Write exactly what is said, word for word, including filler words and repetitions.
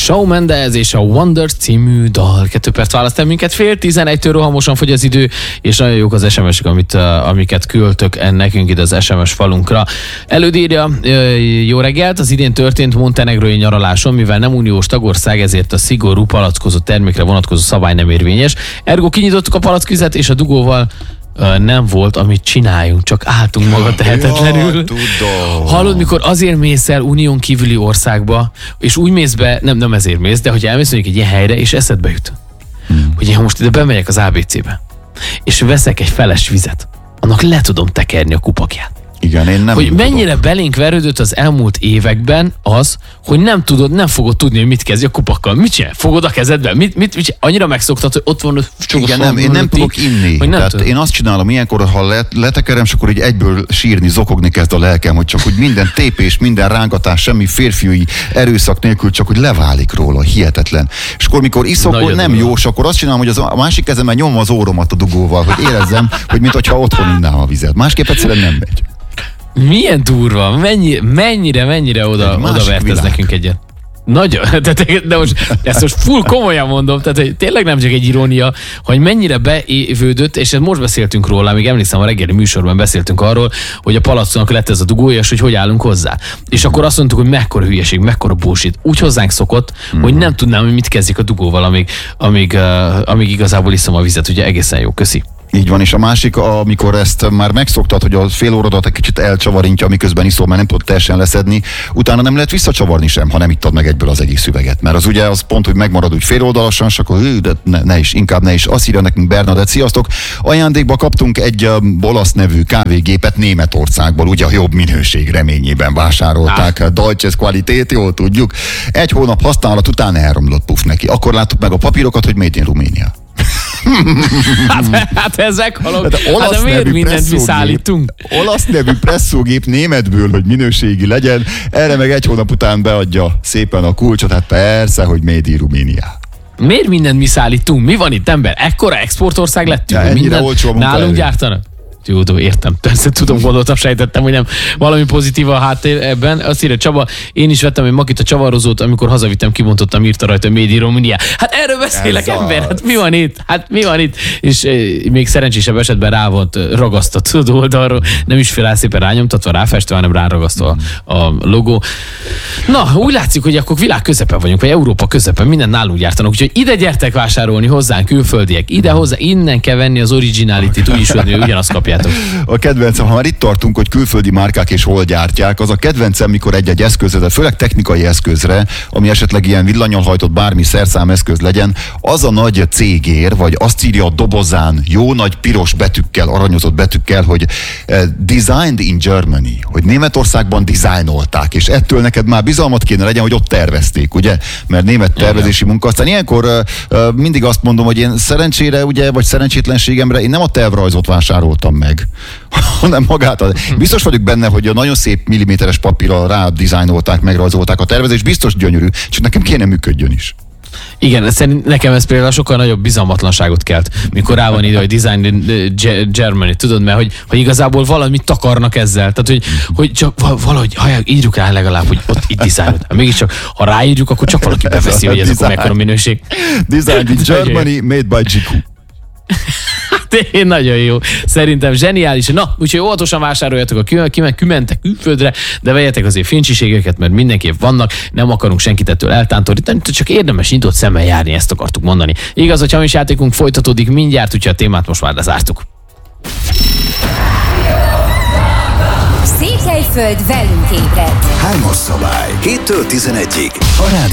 Shawn Mendes és a Wonder című dal. Kettő perc választ minket, fél tizenegytől rohamosan fogy az idő, és nagyon jók az es em es-ek, amit, amiket küldtök nekünk ide az es em es falunkra. Elődírja, jó reggelt, az idén történt montenegrói nyaraláson, mivel nem uniós tagország, ezért a szigorú palackozott termékre vonatkozó szabály nem érvényes. Ergo kinyitottuk a palackvizet, és a dugóval nem volt, amit csináljunk, csak álltunk maga tehetetlenül. Ja, tudom. Hallod, mikor azért mész el unión kívüli országba, és úgy mész be, nem, nem ezért mész, de hogyha elmész mondjuk egy ilyen helyre, és eszedbe jut, hmm. hogy én most ide bemegyek az á bé cé-be, és veszek egy feles vizet, annak le tudom tekerni a kupakját. Igen, én nem hogy mennyire tudom. Belénk verődött az elmúlt években az, hogy nem tudod, nem fogod tudni, hogy mit kezdj a kupakkal. Mit csinál? Fogod a kezedbe? Mit, mit, mit annyira megszoktad, hogy ott van... Igen, nem, én nem tudok inni. Nem Tehát tudod. Én azt csinálom ilyenkor, ha let, letekerem, és akkor így egyből sírni, zokogni kezd a lelkem, hogy csak úgy minden tépés, minden rángatás, semmi férfiúi erőszak nélkül, csak hogy leválik róla, hihetetlen. És akkor, mikor iszok, akkor nem jó, és akkor azt csinálom, hogy az a másik kezemmel nyomom az óromat a dugóval, hogy érezzem, hogy mintha otthon innám a vizet. Másképp egyszerűen nem megy. Milyen durva, mennyi, mennyire, mennyire oda, oda vert ez nekünk egyet. Nagyon, de most ezt most full komolyan mondom, tehát hogy tényleg nem csak egy irónia, hogy mennyire beévődött, és most beszéltünk róla, még emlékszem, a reggeli műsorban beszéltünk arról, hogy a palacnak lett ez a dugója, és hogy hogy állunk hozzá. És akkor azt mondtuk, hogy mekkora hülyeség, mekkora bullshit. Úgy hozzánk szokott, mm-hmm. hogy nem tudnám, hogy mit kezdjük a dugóval, amíg, amíg, uh, amíg igazából iszom a vizet, ugye egészen jó, köszi. Így van, és a másik, amikor ezt már megszoktad, hogy a fél óradat egy kicsit elcsavarintja, miközben iszol, mert nem tudod teljesen leszedni, utána nem lehet visszacsavarni sem, ha nem ittad meg egyből az egész üveget. Mert az ugye az pont, hogy megmarad úgy féloldalasan, és akkor hű, de ne, ne is, inkább ne is. Azt írja nekünk Bernadett, sziasztok! Ajándékba kaptunk egy um, olasz nevű kávégépet Németországból, ugye a jobb minőség reményében vásárolták. Ah. Deutsches Qualität, jól tudjuk. Egy hónap használat után elromlott puf neki. Akkor láttuk meg a papírokat, hogy Made in Romania. hát, hát ezek halok. Hát, hát de miért mindent mi szállítunk? Olasz nevű presszógép németből, hogy minőségi legyen, erre meg egy hónap után beadja szépen a kulcsot, hát persze, hogy Made in Romania. Miért mindent mi szállítunk? Mi van itt, ember? Ekkora exportország lettünk, ja, mindent nálunk gyártanak? Jó, értem, persze tudom, gondoltam, sejtettem, hogy nem valami pozitív a háttér ebben. Azt írja Csaba, én is vettem egy Makita csavarozót, amikor hazavittem, kibontottam, írta rajta Made in Romania. Hát erről beszélek, ez ember, az. Hát mi van itt? Hát mi van itt? És e, még szerencsésebb esetben rá volt ragasztott oldalról, nem is fél szépen rányomtatva, ráfestve, hanem ráragasztva a, a logó. Na, úgy látszik, hogy akkor világ közepen vagyunk, vagy Európa közepen, minden nálunk gyártanak, úgyhogy ide gyertek vásárolni hozzánk, külföldiek, ide hozzá, innen kell venni az originalityt, úgyis ugyanazt kapják. A kedvencem, ha már itt tartunk, hogy külföldi márkák és hol gyártják, az a kedvencem, mikor egy-egy eszközre, főleg technikai eszközre, ami esetleg ilyen villannyal hajtott bármi szerszám eszköz legyen, az a nagy cégér, vagy azt írja a dobozán, jó nagy piros betűkkel, aranyozott betűkkel, hogy uh, designed in Germany, hogy Németországban dizájnolták, és ettől neked már bizalmat kéne legyen, hogy ott tervezték, ugye? Mert német tervezési munka. Aztán ilyenkor uh, uh, mindig azt mondom, hogy én szerencsére, ugye, vagy szerencsétlenségemre én nem a tervrajzot vásároltam meg, hanem magát. Biztos vagyok benne, hogy a nagyon szép milliméteres papírral rá dizájnolták, megrajzolták a tervezést, biztos gyönyörű, csak nekem kéne működjön is. Igen, szerint nekem ez például sokkal nagyobb bizalmatlanságot kelt, mikor rá van ide, hogy Design in Germany, tudod, mert hogy, hogy igazából valamit takarnak ezzel, tehát hogy, hogy csak valahogy hajjá, írjuk rá legalább, hogy ott itt dizájnot. Mégiscsak, ha ráírjuk, akkor csak valaki beveszi, hogy ez akkor mekkora minőség. Design in Germany, made by Jiku. Én nagyon jó. Szerintem zseniális. Na, úgyhogy óvatosan vásároljatok a kimentek külföldre, de vegyetek azért fincsiségeket, mert mindenképp vannak, nem akarunk senkit ettől eltántorítani, csak érdemes nyitott szemmel járni, ezt akartuk mondani. Igaz, hogy hamis játékunk folytatódik mindjárt, úgyhogy a témát most már lezártuk. Székelyföld velünk ébred. Hármas szabály. héttől tizenegyig. A rádió